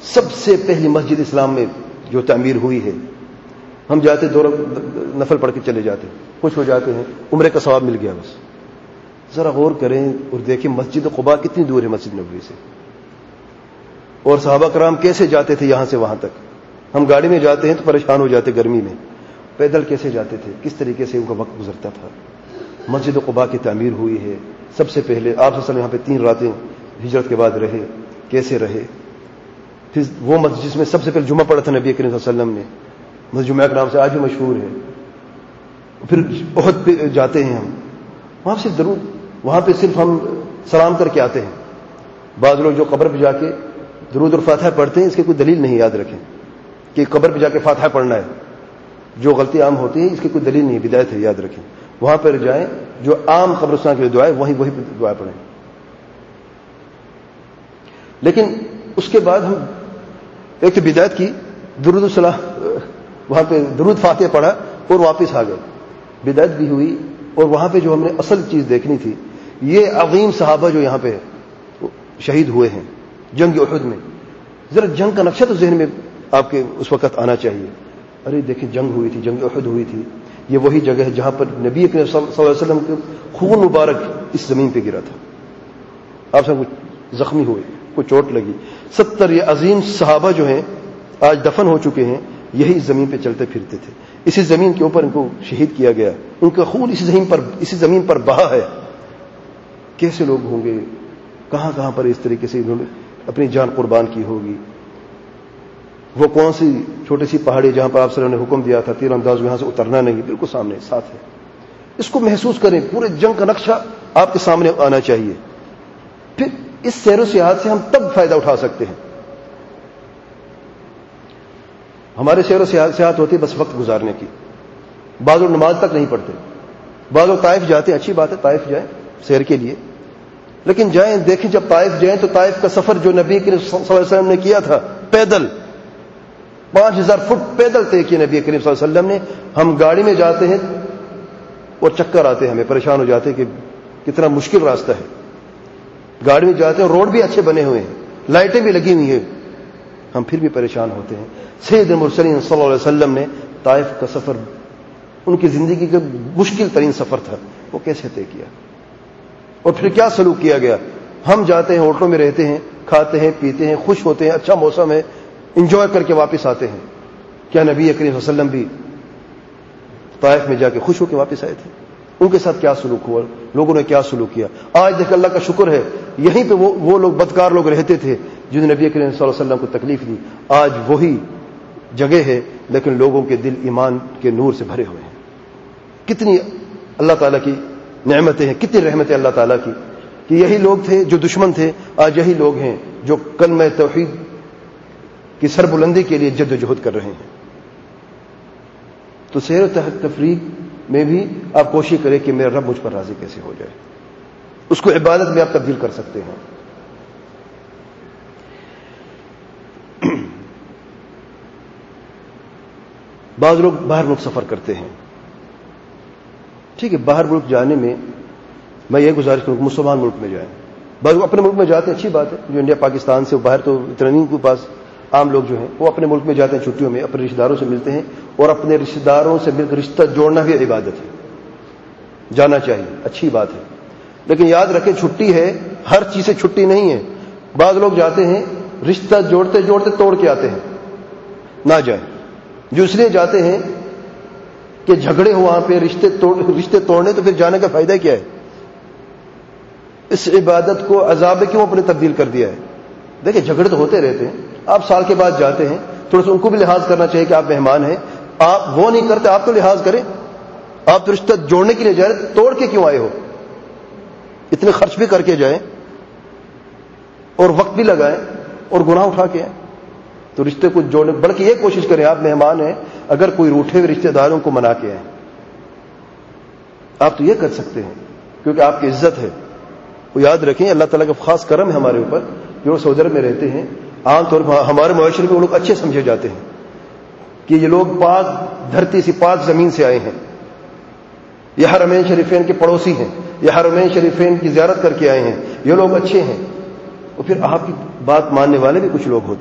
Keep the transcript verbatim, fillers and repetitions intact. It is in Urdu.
سب سے پہلی مسجد اسلام میں جو تعمیر ہوئی ہے. ہم جاتے دو نفل پڑھ کے چلے جاتے, خوش ہو جاتے ہیں, عمرے کا ثواب مل گیا بس. ذرا غور کریں اور دیکھیں مسجد قباء کتنی دور ہے مسجد نبوی سے, اور صحابہ کرام کیسے جاتے تھے یہاں سے وہاں تک. ہم گاڑی میں جاتے ہیں تو پریشان ہو جاتے گرمی میں, پیدل کیسے جاتے تھے, کس طریقے سے ان کا وقت گزرتا تھا. مسجد قباء کی تعمیر ہوئی ہے سب سے پہلے. آپ صلی اللہ علیہ وسلم یہاں پہ تین راتیں ہجرت کے بعد رہے, کیسے رہے. پھر وہ مسجد جس میں سب سے پہلے جمعہ پڑھا تھا نبی کریم صلی اللہ علیہ وسلم نے, مسجد جمعہ کے نام سے آج بھی مشہور ہے. پھر احد پہ جاتے ہیں ہم, وہاں سے درود, وہاں پہ صرف ہم سلام کر کے آتے ہیں. بعض لوگ جو قبر پہ جا کے درود اور فاتحہ پڑھتے ہیں, اس کی کوئی دلیل نہیں, یاد رکھیں کہ قبر پہ جا کے فاتحہ پڑھنا ہے. جو غلطی عام ہوتی ہے اس کی کوئی دلیل نہیں, بدعت ہے, یاد رکھیں. وہاں پر جائیں جو عام قبرستان کے لیے دعائیں وہیں وہی دعا پڑھیں. لیکن اس کے بعد ہم ایک تو بدعت کی, درود الصلاح وہاں پہ درود فاتحہ پڑھا اور واپس آ گئے, بدعت بھی ہوئی. اور وہاں پہ جو ہم نے اصل چیز دیکھنی تھی, یہ عظیم صحابہ جو یہاں پہ شہید ہوئے ہیں جنگ احد میں, ذرا جنگ کا نقشہ تو ذہن میں آپ کے اس وقت آنا چاہیے. ارے دیکھیں جنگ ہوئی تھی, جنگ احد ہوئی تھی, یہ وہی جگہ ہے جہاں پر نبی کریم صلی اللہ علیہ وسلم کے خون مبارک اس زمین پہ گرا تھا. آپ سب کچھ زخمی ہوئے, کوئی چوٹ لگی. ستر یہ عظیم صحابہ جو ہیں آج دفن ہو چکے ہیں, یہی زمین پہ چلتے پھرتے تھے. اسی زمین کے اوپر ان کو شہید کیا گیا, ان کا خون اسی زمین پر اسی زمین پر بہا ہے. کیسے لوگ ہوں گے, کہاں کہاں پر اس طریقے سے انہوں نے اپنی جان قربان کی ہوگی. وہ کون سی چھوٹی سی پہاڑی جہاں پر آپ صلی اللہ علیہ وسلم نے حکم دیا تھا تیر انداز یہاں سے اترنا نہیں, بالکل سامنے ساتھ ہے. اس کو محسوس کریں, پورے جنگ کا نقشہ آپ کے سامنے آنا چاہیے. پھر اس سیر و سیاحت سے ہم تب فائدہ اٹھا سکتے ہیں. ہمارے سیر و سیاحت ہوتی ہے بس وقت گزارنے کی. بعض لوگ نماز تک نہیں پڑھتے, بعض لوگ طائف جاتے ہیں, اچھی بات ہے طائف جائیں سیر کے لیے, لیکن جائیں دیکھیں جب طائف جائیں تو طائف کا سفر جو نبی کریم صلی اللہ علیہ وسلم نے کیا تھا پیدل, پانچ ہزار فٹ پیدل طے کیے نبی کریم صلی اللہ علیہ وسلم نے. ہم گاڑی میں جاتے ہیں اور چکر آتے ہیں, ہمیں پریشان ہو جاتے ہیں کہ کتنا مشکل راستہ ہے. گاڑی میں جاتے ہیں, روڈ بھی اچھے بنے ہوئے ہیں, لائٹیں بھی لگی ہوئی ہیں, ہم پھر بھی پریشان ہوتے ہیں. سید المرسلین صلی اللہ علیہ وسلم نے طائف کا سفر ان کی زندگی کا مشکل ترین سفر تھا, وہ کیسے طے کیا اور پھر کیا سلوک کیا گیا. ہم جاتے ہیں, ہوٹلوں میں رہتے ہیں, کھاتے ہیں پیتے ہیں, خوش ہوتے ہیں, اچھا موسم ہے, انجوائے کر کے واپس آتے ہیں. کیا نبی کریم صلی اللہ علیہ وسلم بھی طائف میں جا کے خوش ہو کے واپس آئے تھے؟ ان کے ساتھ کیا سلوک ہوا, لوگوں نے کیا سلوک کیا؟ آج دیکھ اللہ کا شکر ہے یہیں پہ وہ, وہ لوگ بدکار لوگ رہتے تھے جنہوں نے نبی کریم صلی اللہ علیہ وسلم کو تکلیف دی, آج وہی جگہ ہے لیکن لوگوں کے دل ایمان کے نور سے بھرے ہوئے ہیں. کتنی اللہ تعالیٰ کی نعمتیں ہیں, کتنی رحمتیں اللہ تعالیٰ کی کہ یہی لوگ تھے جو دشمن تھے, آج یہی لوگ ہیں جو کلمہ توحید کی سربلندی کے لیے جد و جہد کر رہے ہیں. تو سیر و تفریح میں بھی آپ کوشش کریں کہ میرا رب مجھ پر راضی کیسے ہو جائے, اس کو عبادت میں آپ تبدیل کر سکتے ہیں. بعض لوگ باہر ملک سفر کرتے ہیں, ٹھیک ہے, باہر ملک جانے میں میں یہ گزارش کروں کہ مسلمان ملک میں جائیں. بعض لوگ اپنے ملک میں جاتے ہیں, اچھی بات ہے, جو انڈیا پاکستان سے باہر تو اتنا نہیں کے پاس, عام لوگ جو ہیں وہ اپنے ملک میں جاتے ہیں چھٹیوں میں, اپنے رشتہ داروں سے ملتے ہیں, اور اپنے رشتہ داروں سے مل کر رشتہ جوڑنا بھی عبادت ہے, جانا چاہیے, اچھی بات ہے. لیکن یاد رکھیں چھٹی ہے, ہر چیز سے چھٹی نہیں ہے. بعض لوگ جاتے ہیں رشتہ جوڑتے جوڑتے توڑ کے آتے ہیں, نہ جائیں. جو اس لیے جاتے ہیں کہ جھگڑے ہو وہاں پہ, رشتے توڑ رشتے توڑنے, تو پھر جانے کا فائدہ کیا ہے؟ اس عبادت کو عذاب میں کیوں اپنے تبدیل کر دیا ہے؟ دیکھیں جھگڑے تو ہوتے رہتے ہیں, آپ سال کے بعد جاتے ہیں, تھوڑا سا ان کو بھی لحاظ کرنا چاہیے کہ آپ مہمان ہیں. آپ وہ نہیں کرتے, آپ تو لحاظ کریں. آپ تو رشتہ جوڑنے کے لیے جا رہے, توڑ کے کیوں آئے ہو؟ اتنے خرچ بھی کر کے جائیں اور وقت بھی لگائیں اور گناہ اٹھا کے آئیں. تو رشتے کو جوڑنے, بلکہ یہ کوشش کریں آپ مہمان ہیں, اگر کوئی روٹھے ہوئے رشتہ داروں کو منا کے آئیں. آپ تو یہ کر سکتے ہیں کیونکہ آپ کی عزت ہے. وہ یاد رکھیں اللہ تعالیٰ کا خاص کرم ہے ہمارے اوپر, جو سعودی عرب میں رہتے ہیں. عام طور پر ہمارے معاشرے میں وہ لوگ اچھے سمجھے جاتے ہیں کہ یہ لوگ پاک دھرتی سے, پاک زمین سے آئے ہیں, یہ حرمین شریفین کے پڑوسی ہیں, یہ حرمین شریفین کی زیارت کر کے آئے ہیں, یہ لوگ اچھے ہیں. اور پھر آپ کی بات ماننے والے بھی کچھ لوگ ہوتے ہیں.